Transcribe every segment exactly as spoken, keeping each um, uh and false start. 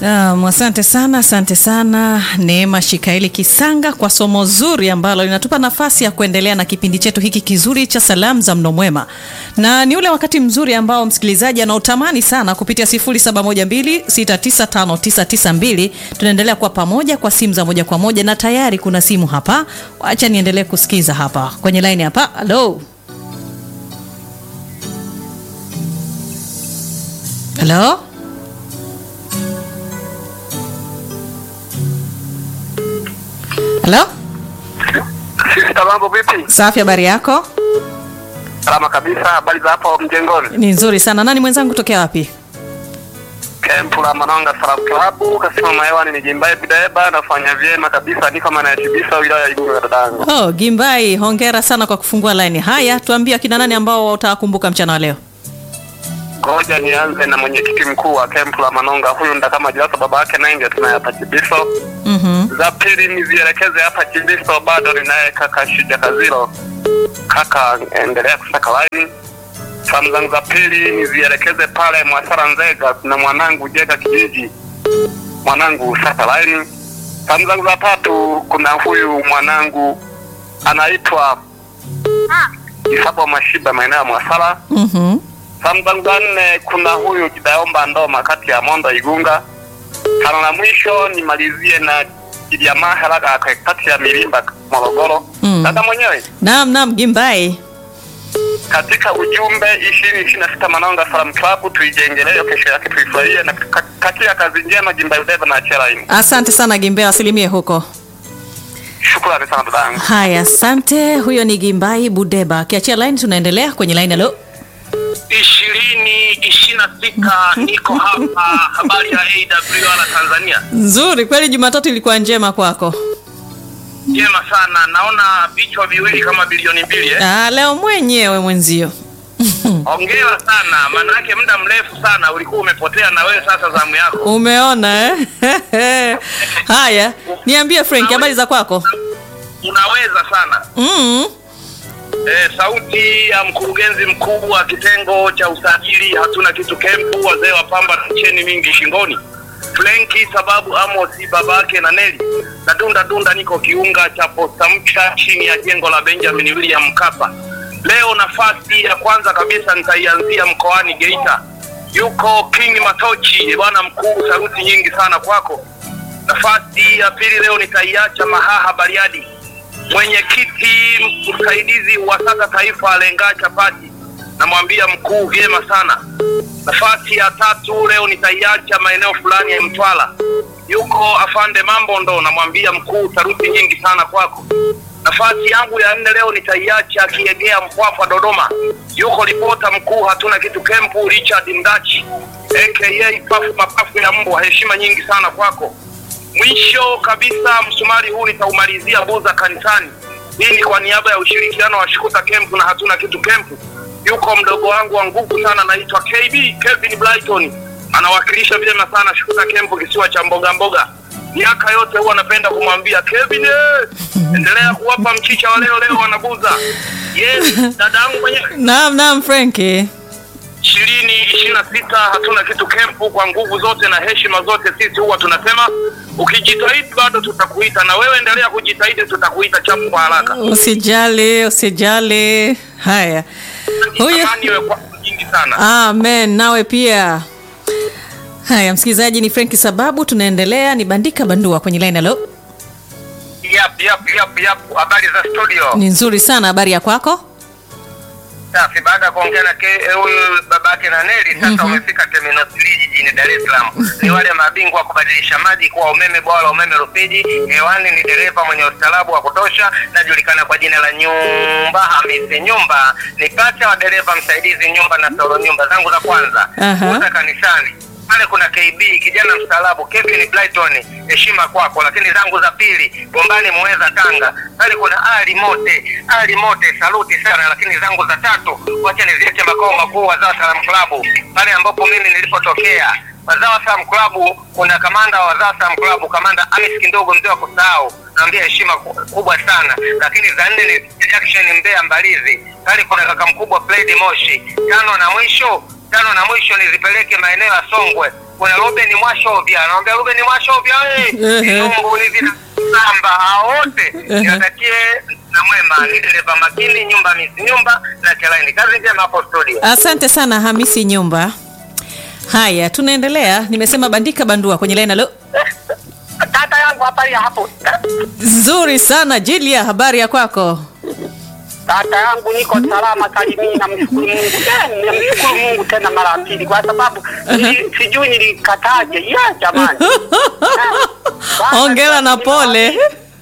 Um, asante sana, asante sana Neema Shikaeli Kisanga kwa somo zuri ambalo linatupa nafasi ya kuendelea na kipindi chetu hiki kizuri cha salamu za mno mwema. Na ni ule wakati mzuri ambao msikilizaji anautamani sana kupitia sifuri saba moja mbili sita tisa tano tisa tisa mbili. Tunaendelea kwa pamoja kwa simu za moja kwa moja na tayari kuna simu hapa. Acha niendelee kusikiza hapa kwenye line hapa. Hello. Hello. Hello? Sister, mambo vipi? Safi, habari yako? Salama kabisa, habari za hapo mjengoni? Ni nzuri sana. Nani mwenzangu kutokea wapi? Camp la Manonga Salam Club, kasema mayewani ni Gimbai Bideba, nafanya vyema kabisa, niko maana ya Kibisa wilaya ya Igunga dadangu. Oh, Gimbai, hongera sana kwa kufungua line. Haya, tuambie kina nani ambao utakumbuka mchana wa leo? Ngoja nianze na mwenyekiti mkuu wa Camp la Manonga, huyu ndo kama Jilasa babake na ingia tunayapa Kibiso. Mhm. Za pili nizielekeze hapa Kibiso, bado ninaye kaka Shija Kazilo. Kaka endelea kusaka line. Salamu zangu za pili nizielekeze pale Mwasara Nzega na mwanangu Jega Kijiji. Mwanangu saka line. Salamu zangu za tatu kuna huyu mwanangu anaitwa Isabo Mashiba maeneo ya Mwasara. Mhm. Salamu zangu za nne kuna huyu Kidaomba Ndoma kati ya Mondo Igunga. Sana na mwisho nimalizie na Kidiama Halaga kati ya Milimba Morogoro. Mm. Dada mwenyewe. Naam, naam Gimbai. Katika ujumbe ishirini ishirini na sita Manonga Salam Club tuijengelee kesho yake tuifurahie na katika kazi njema Gimbai Udeva na Chelaini. Asante sana Gimbai, asilimie huko. Shukrani sana dadangu. Haya, asante. Huyo ni Gimbai Budeba. Kiachia line tunaendelea kwenye line. Hello. ishirini ishirini na sita niko hapa habari ya A W R Tanzania. Nzuri, kweli Jumatatu ilikuwa njema kwako? Njema sana. Naona vichwa viwili kama bilioni mbili eh. Ah, leo mwenyewe mwenzio. Hongera sana, maana yake muda mrefu sana ulikuwa umepotea na wewe sasa zamu yako. Umeona eh? Haya, niambie Frank, habari za kwako? Unaweza sana. Mhm. Eh, sauti ya mkurugenzi mkuu wa kitengo cha usajili hatuna kitu kempu, wazee wa pamba na cheni mingi shingoni. Flenki sababu Amosi babake na Neli. Na dunda dunda niko kiunga cha Posta Mpya chini ya jengo la Benjamin William Mkapa. Leo nafasi ya kwanza kabisa nitaianzia mkoani Geita. Yuko King Matochi, bwana mkuu, saluti nyingi sana kwako. Nafasi ya pili leo nitaiacha Mahaha Bariadi. Mwenyekiti msaidizi wa Saka Taifa Lenga Chapati, namwambia mkuu vyema sana. Nafasi ya tatu leo nitaiacha maeneo fulani ya Mtwara. Yuko Afande Mambo ndo, namwambia mkuu saluti nyingi sana kwako. Nafasi yangu ya nne leo nitaiacha Kiegea Mpwapwa Dodoma. Yuko ripota mkuu hatuna kitu kempu Richard Ndachi aka Pafu Mapafu ya Mbwa, heshima nyingi sana kwako. Mwisho kabisa msumari huu nitaumalizia Buza kanisani. Hii ni kwa niaba ya ushirikiano wa Shukuta Kempu na hatuna kitu kempu. Yuko mdogo wangu wa nguvu sana anaitwa K B Kevin Brighton. Anawakilisha vyema sana Shukuta Kempu kisiwa cha mboga mboga. Miaka yote huwa napenda kumwambia Kevin, eh, endelea kuwapa mchicha wa leo leo wanabuza. Yes, dadangu mwenyewe. Naam, naam Frankie. ishirini ishirini na sita hatuna kitu kempu, kwa nguvu zote na heshima zote sisi huwa tunasema ukijitahidi bado tutakuita, na wewe endelea kujitahidi tutakuita chapu kwa haraka. Usijali, usijali. Haya. Huyo nyingi sana. Amen, nawe pia. Haya, msikilizaji, ni Frankie Sababu, tunaendelea. Ni Bandika Bandua kwenye line. Hello. Yap yap yap yap, habari za studio? Ni nzuri sana, habari ya kwako? Safi, baada ya kuongea na huyu babake na Neli sasa, mm-hmm. Umefika terminal three jijini Dar es Salaam. Ni wale mabingwa wa kubadilisha maji kwa umeme, bwawa la umeme Rufiji. Hewani ni dereva mwenye ustaarabu wa kutosha, najulikana kwa jina la Nyumba Hamisi Nyumba. Ni pacha wa dereva msaidizi Nyumba na Soro Nyumba. Zangu za kwanza kuuza kanisani. Pale kuna K B kijana mstaarabu Kevin Brighton, heshima kwako. Lakini zangu za pili Bombani Muweza Tanga. Pale kuna Ali Mote, Ali Mote saluti sana. Lakini zangu za tatu wacha niziache makao makuu wa Zawa Salam Club, pale ambapo mimi nilipotokea. Wazawa Salam Club kuna kamanda wa Wazawa Salam Club, kamanda Amis Kindogo, mzee wa kusahau, naambia heshima kubwa sana. Lakini za nne ni Jackson Mbeya Mbalizi, pale kuna kaka mkubwa Fred Moshi. Tano na mwisho Tano na mwisho nizipeleke maeneo ya Songwe, kuna Ruben Mwashovya, naomba Ruben Mwashovya wewe. Mungu ni vina samba wote. Natakie na mwema ni dereva makini nyumba misi nyumba na kelaini. Kazi njema hapo studio. Asante sana Hamisi Nyumba. Haya, tunaendelea. Nimesema bandika bandua kwenye line. Halo. Tata yangu habari ya hapo. Nzuri sana Julia, habari ya kwako? Tata yangu niko salama salimini na mshukuru Mungu. Na mshukuru Mungu tena mara pili kwa sababu uh-huh. sijui nilikataje. Ya jamani. Hongera na pole.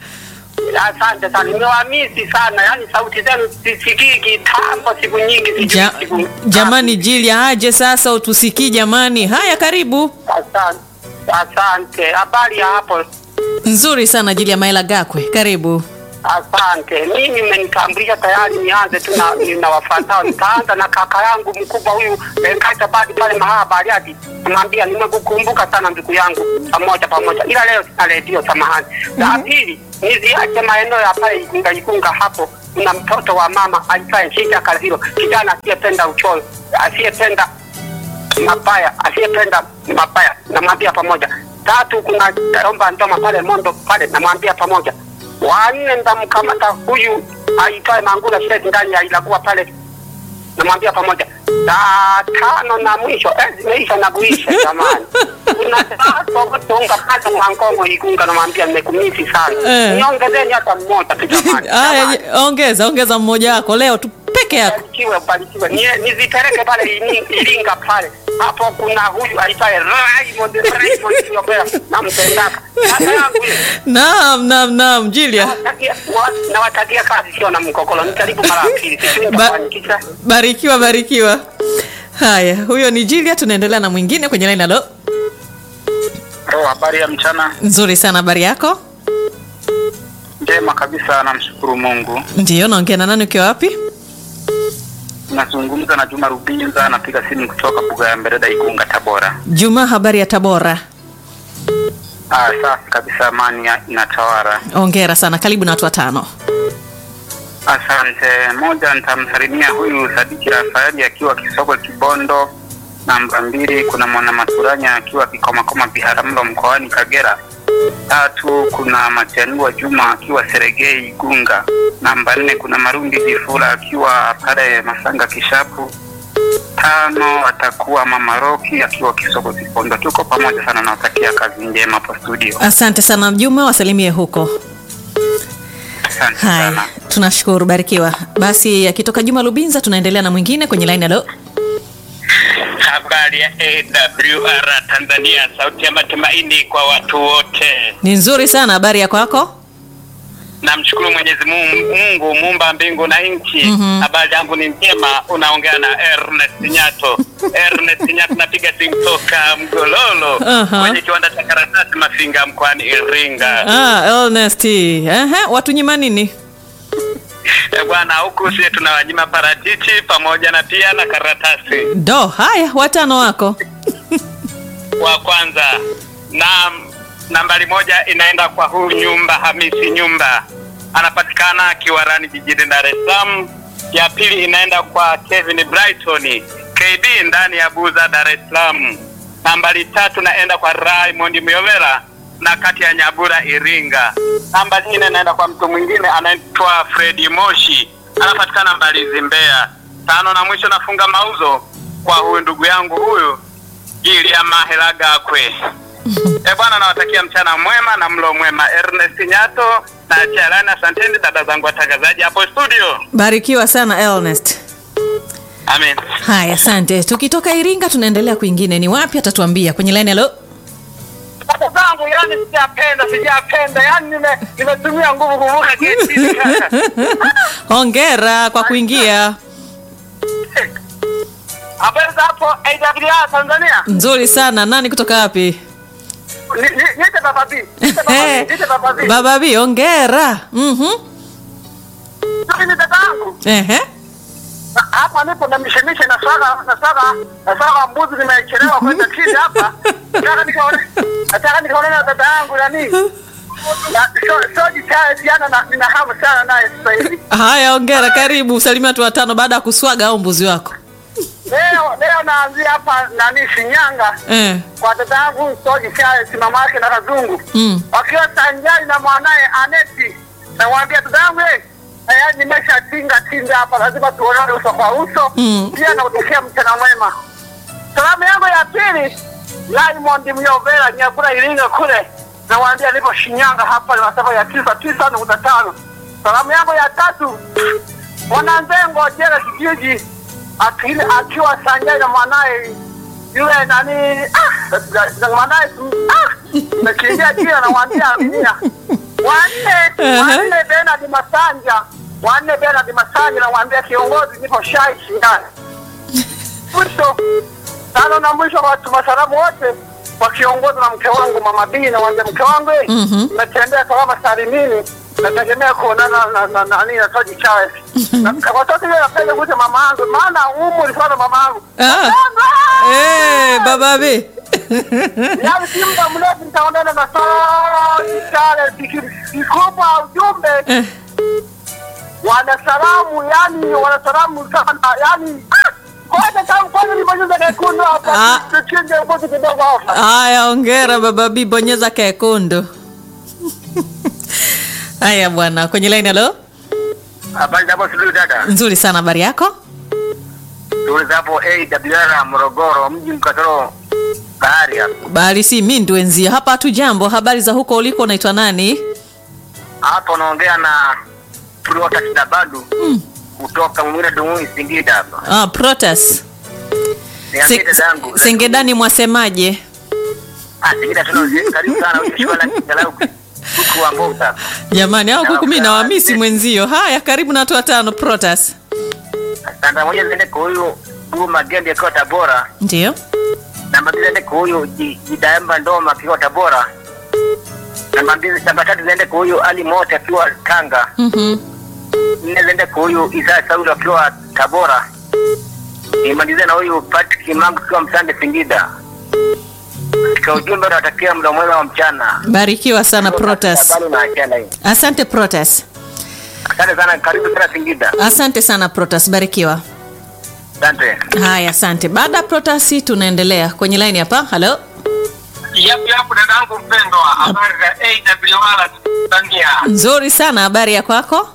Asante sana. Nimewamisi sana. Yaani sauti zenu sisikii kitambo siku nyingi sijui ja, siku. Jamani Julia aje sasa utusikii jamani. Haya karibu. Asante. Asante. Habari ya hapo? Nzuri sana Julia Maela Gakwe. Karibu. Asante. Mimi mmenitambulisha tayari nianze tu na ninawafuatao. Nitaanza na kaka yangu mkubwa huyu Nkata Badi pale Mahabari hadi. Namwambia nimekukumbuka sana ndugu yangu pamoja pamoja. Ila leo sina redio samahani. La pili, niziache maeneo ya pale Igunga Igunga hapo. Kuna mtoto wa mama alifanya shida Kaziro. Kijana asiyependa uchoyo, asiyependa mabaya, asiyependa mabaya. Namwambia pamoja. Tatu kuna Romba Ndoma pale Mondo pale namwambia pamoja. Wanne ndamkamata huyu aitwaye Mangula Shedi ndani ya Ilakuwa pale namwambia pamoja. Na tano na mwisho eh zimeisha na kuisha jamani. Kuna sababu tunga pale Mwangongo Igunga namwambia nimekumisi sana. Niongezeni hata mmoja tu jamani. Haya ongeza ongeza mmoja wako leo tu peke yako. Barikiwe barikiwe. Ni nizipeleke pale Ilinga pale. Hapo kuna huyu aitwaye Raymond Raymond Yobera nampendaka. Naam naam naam Julia. Na watakia kazi sio na mkokolo. Nitaribu mara pili. Ba- barikiwa barikiwa. Haya, huyo ni Julia. Tunaendelea na mwingine kwenye line. Halo. Roho, habari ya mchana? Nzuri sana, habari yako? Njema kabisa, namshukuru Mungu. Ndio, naongea na nani ukiwa wapi? Nazungumza na Juma Rubinza, napiga simu kutoka Buga ya Mbereda Igunga Tabora. Juma, habari ya Tabora? Ah, safi kabisa, amani inatawala. Hongera sana, karibu na watu watano. Asante. Moja, nitamsalimia huyu Sadiki Rafaeli akiwa Kisogwe Kibondo. Namba mbili, kuna Mwana Maturanya akiwa Kikoma Koma Biharamulo mkoani Kagera. Tatu, kuna Machanua Juma akiwa Seregei Igunga. Namba nne, kuna Marundi Difula akiwa pale Masanga Kishapu. Tano, atakuwa Mama Roki akiwa Kisogwe Kibondo. Tuko pamoja sana na watakia kazi njema hapo studio. Asante sana Juma, wasalimie huko. Asante Hai, sana. tunashukuru, barikiwa. Basi akitoka Juma Rubinza tunaendelea na mwingine kwenye line. Halo. Habari ya A W R Tanzania, sauti ya matumaini kwa watu wote. Ni nzuri sana, habari ya kwako? Namshukuru Mwenyezi Mungu, Mungu muumba mbingu na nchi. Mm-hmm. Habari yangu ni njema. Unaongea na Ernest Nyato. Ernest Nyato, napiga simu toka Mgololo, uh-huh. kwenye kiwanda cha karatasi Mafinga mkoani Iringa. Ah, Ernest. Ehe, watu nyima nini? E bwana, huku sisi tunawanyima parachichi pamoja na pia na karatasi. Do, haya, watano wako. Wa kwanza, na nambari moja inaenda kwa huyu Nyumba Hamisi Nyumba, anapatikana Kiwarani jijini Dar es Salaam. Ya pili inaenda kwa Kevin Brighton K B ndani ya Buza Dar es Salaam. Nambari tatu naenda kwa Raymond Myovera na kati ya Nyabura Iringa. Namba nne inaenda kwa mtu mwingine anaitwa Freddy Moshi, anapatikana Mbalizi Mbeya. Tano na mwisho nafunga mauzo kwa huyu ndugu yangu huyu Julia Maela Gakwe. Eh bwana, nawatakia mchana mwema na mlo mwema. Ernest Nyato na Chalana, asanteni dada zangu watangazaji hapo studio. Barikiwa sana Ernest. Amen. Haya, asante. Tukitoka Iringa tunaendelea kwingine. Ni wapi atatuambia kwenye line? Halo. Dada zangu, yani sijapenda, sijapenda. Yani nime nimetumia nguvu kuvuka geti. Hongera kwa kuingia. Habari za hapo A W R Tanzania? Nzuri sana. Nani kutoka wapi? Niite Baba B. Niite Baba B. Niite Baba B. Baba B, hongera. Mhm. Mimi dada yangu. Ehe. Hapa nipo na mishemishe na swaga na swaga na swaga mbuzi, nimechelewa kwenda kiti hapa. Nataka nikaone. Nataka nikaone na dada yangu nani? Na so so jana na nina hamu sana naye sasa hivi. Haya, hongera, karibu. Salimia watu watano baada ya kuswaga au mbuzi wako. Leo leo naanzia hapa nani Shinyanga. Eh. Kwa dada yangu Soji Chale simama yake na Kazungu. Mm. Wakiwa sanjari na mwanae Aneti. Na waambia dada yangu eh tayari nimeshatinga tinga hapa, lazima tuonane uso kwa uso. Mm. Pia nakutakia mchana mwema. Salamu yangu ya pili Raymond Mnyovela Nyakura Iringa kule. Na waambia nipo Shinyanga hapa na masafa ya tisa tisa nukta tano. Salamu yangu ya tatu Mwananzengo Jera Kijiji akili akiwa sanjari na mwanae yule nani ah na mwanae ah nakimbia jina na waambia amina. Wanne wanne Bernard Masanja wanne Bernard Masanja na waambia kiongozi nipo shai Shinyanga. Mwisho tano na mwisho watu masalamu wote kwa kiongozi na mke wangu Mama B na waambia mke wangu natembea salama salimini. Nategemea kuonana na na nani na Soji Chale. Kwa sababu yeye anapenda kuita mama yangu maana umri sana mama yangu. Eh, baba B. Yaani simba mrefu nitaonana na Soji Chale kikubwa ujumbe. Wana salamu yani wana salamu sana yani kwa sababu kwa nini bonyeza kekundu hapa tuchinje mbote kidogo hapa. Haya, hongera baba B, bonyeza kekundu. Haya bwana, kwenye line halo. Habari hapo studio dada. Nzuri sana, habari yako? Nzuri hapo A W R Morogoro mji mkatoro bahari hapo. Bahari si mimi ndo enzia. Hapa hatu jambo. Habari za huko uliko, unaitwa nani? Hapo naongea na Prota Kidabadu. Mm. Kutoka Mwira Dumui Singida hapa. Ah, Protas. Niambie dadangu. Singedani mwasemaje? Ah, Singida tunao karibu sana ukishwala kidalau. Kuku wa mbota. Jamani, hao kuku mimi nawamisi mwenzio. Haya, karibu na watu watano Protas. Asante, moja zende kwa huyu huyu Magende kwa Tabora. Ndio. Namba mbili zende kwa huyu Jidaemba Ndoma kwa Tabora. Namba mbili namba tatu zende kwa huyu Ali Mote akiwa Tanga. Mhm. Nne zende kwa huyu Isa Sauli akiwa Tabora. Nimalize na huyu Patrick Mangu akiwa Msande Singida. Kwa ujumbe natakia muda mwema wa mchana. Barikiwa sana Protas. Asante Protas. Asante sana, karibu sana Singida. Asante sana Protas, barikiwa. Asante. Haya, asante. Baada ya Protas tunaendelea kwenye line hapa. Hello. Yapi hapo dadangu mpendwa, habari za A W R Tanzania. Nzuri sana, habari ya kwako?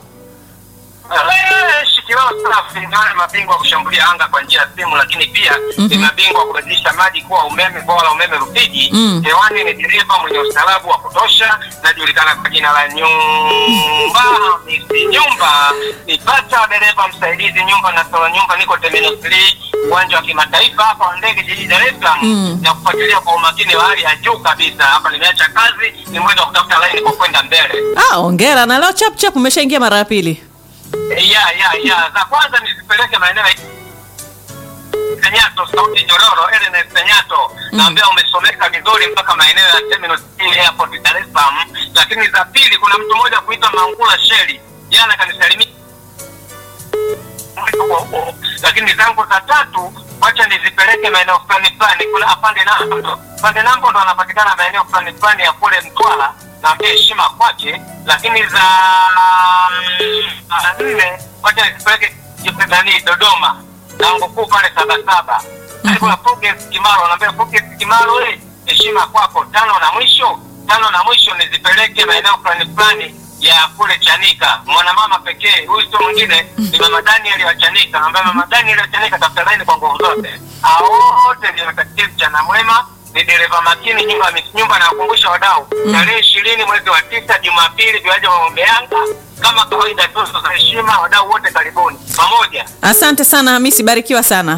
Eh, shikilao safi, ndio mabingwa kushambulia anga kwa njia ya simu, lakini pia ni mm-hmm. mabingwa kubadilisha maji kuwa umeme bora, umeme Rufiji. Mm. Hewani ni dereva mwenye ustaarabu wa kutosha, najulikana kwa jina la Nyumba. Ni nyumba, ni pata dereva msaidizi nyumba na sawa nyumba, niko Terminal three uwanja wa kimataifa hapa wa ndege jijini Dar es Salaam. Mm. Na kufuatilia kwa umakini wa hali ya juu kabisa. Hapa nimeacha kazi, ni mwendo kutafuta line kwa kwenda mbele. Ah, hongera, na leo chap chap umeshaingia mara ya pili. Ya ya ya, za kwanza nisipeleke maeneo ya Senyato, Sauti Jororo, Ernest Senyato. Mm. Naambia umesomeka vizuri mpaka maeneo ya Terminal three Airport Dar es Salaam. Lakini za pili kuna mtu mmoja kuitwa Mangula Sheli. Jana kanisalimia. Lakini zangu za tatu wacha nizipeleke maeneo fulani fulani kule apande Nambo. Apande Nambo ndo anapatikana maeneo fulani fulani ya kule Mtwara. Naambia heshima kwake, lakini za nne wacha nizipeleke Jipendani Dodoma. Na ngukuu pale saba saba. Karibu na Progress Kimaro, naambia Progress Kimaro eh heshima kwako. Tano na mwisho, tano na mwisho nizipeleke maeneo fulani fulani ya kule Chanika. Mwanamama pekee, huyu sio mwingine ni Mama Daniel wa Chanika. Ambaye Mama Daniel wa Chanika tafuta line kwa nguvu zote. Hao wote ndio mtakatifu jana mwema. Ni dereva makini nyumba nyumba na kukumbusha wadau. Tarehe ishirini mwezi wa tisa Jumapili viwanja wa Ng'ombe Yanga. Kama kawaida tuzo za heshima, wadau wote karibuni. Pamoja. Asante sana Hamisi, barikiwa sana.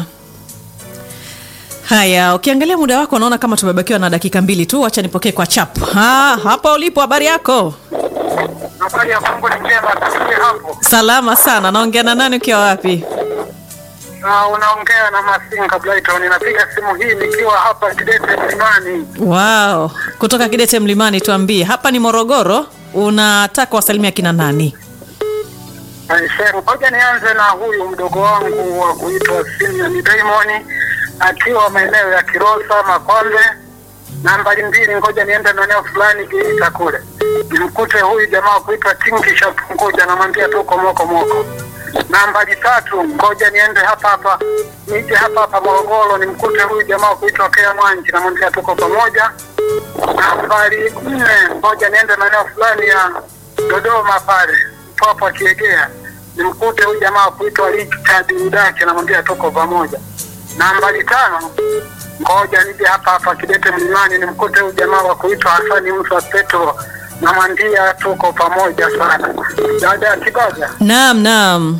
Haya, ukiangalia muda wako unaona kama tumebakiwa na dakika mbili tu, acha nipokee kwa chap. Ah, hapa ulipo habari yako? Habari ya Mungu ni njema, tusikie hapo. Salama sana. Naongea na nani ukiwa wapi? Ah, unaongea na Masinga Brighton. Ninapiga simu hii nikiwa hapa Kidete Mlimani. Wow, kutoka Kidete Mlimani, tuambie. Hapa ni Morogoro, unataka wasalimia kina nani? Aisha, ngoja nianze na huyu mdogo wangu wa kuitwa Simeon Diamond akiwa maeneo ya Kirosa Makonde. Nambari mbili ngoja niende maeneo fulani Geita kule. Nimkute huyu jamaa kuitwa Tinki Shapungoja, namwambia tuko moko moko. Nambari tatu, ngoja niende hapa hapa, nije hapa hapa Morogoro nimkute huyu jamaa kuitwa Kea Mwanji, namwambia tuko pamoja. Nambari nne, ngoja niende maeneo fulani ya Dodoma pale, Papa Kiegea, nimkute huyu jamaa kuitwa Richard Ndake, namwambia tuko pamoja. Nambari tano, ngoja nije hapa hapa Kidete Mlimani, nimkute huyu jamaa wa kuitwa Hasani Musa Petro, namwambia tuko pamoja sana. Dada Kibaga. Naam, naam.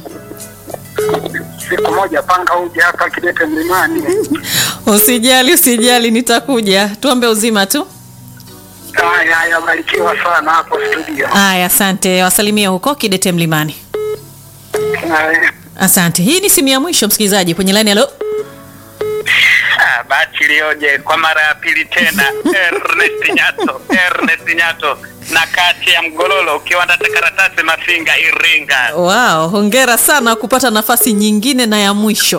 Siku moja panga uje hapa Kidete Mlimani. Usijali, usijali, nitakuja. Tuombe uzima tu. Haya, haya, barikiwa sana hapo studio. Haya, asante. Wasalimia huko Kidete Mlimani. Haya. Asante. Hii ni simu ya mwisho msikilizaji kwenye line. Hello. Ah, bahati lioje kwa mara ya pili tena. Ernest Nyato, Ernest Nyato na kati ya Mgololo kiwanda cha karatasi Mafinga Iringa. Wow, hongera sana kupata nafasi nyingine na ya mwisho.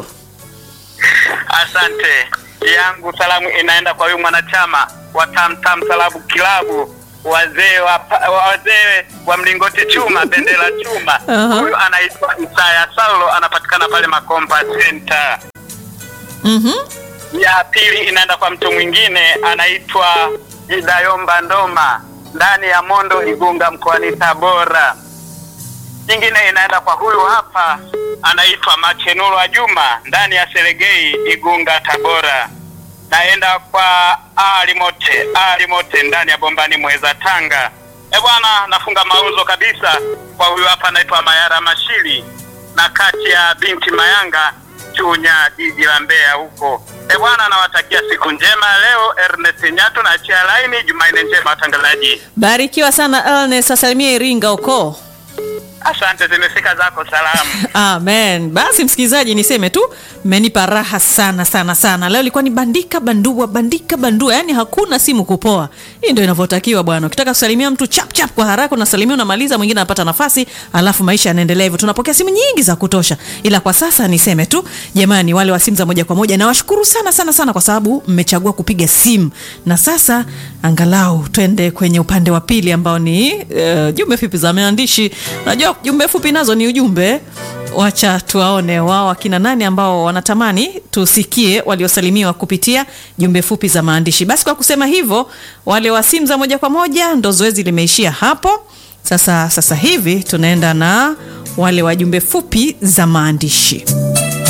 Asante. Yangu salamu inaenda kwa huyu mwanachama wa Tamtam Salabu Kilabu, wazee wa wazee wa mlingoti chuma, bendera chuma. Uh-huh. Huyu anaitwa Isaya Saulo, anapatikana pale Makomba Center. Mhm. Ya pili inaenda kwa mtu mwingine anaitwa Idayomba Ndoma, ndani ya Mondo Igunga mkoani Tabora. Nyingine inaenda kwa huyu hapa anaitwa Machenulo Juma, ndani ya Selegei Igunga Tabora. Naenda kwa Alimote, Alimote ndani ya Bombani Mweza Tanga. E bwana, nafunga mauzo kabisa kwa huyu hapa anaitwa Mayara Mashili, na kati ya binti Mayanga Chunya jiji la Mbeya huko. E bwana, nawatakia siku njema leo. Ernest Nyato na chia line. Jumanne njema watangazaji. Barikiwa sana Ernest, asalimia Iringa huko. Asante, zimefika zako salamu. Amen. Basi msikilizaji, niseme tu mmenipa raha sana sana sana. Leo ilikuwa ni bandika bandua, bandika bandua, yani hakuna simu kupoa. Hii ndio inavyotakiwa bwana. Ukitaka kusalimia mtu chap chap kwa haraka unasalimia, unamaliza, mwingine anapata nafasi, alafu maisha yanaendelea hivyo. Tunapokea simu nyingi za kutosha. Ila kwa sasa niseme tu jamani, wale wa simu za moja kwa moja nawashukuru sana sana sana kwa sababu mmechagua kupiga simu. Na sasa angalau twende kwenye upande wa pili ambao ni uh, jumbe fupi za maandishi. Najua jumbe fupi nazo ni ujumbe. Wacha tuwaone wao akina nani ambao wanatamani tusikie waliosalimiwa kupitia jumbe fupi za maandishi. Basi kwa kusema hivyo, wale wa simu za moja kwa moja ndo zoezi limeishia hapo. Sasa sasa hivi tunaenda na wale wa jumbe fupi za maandishi.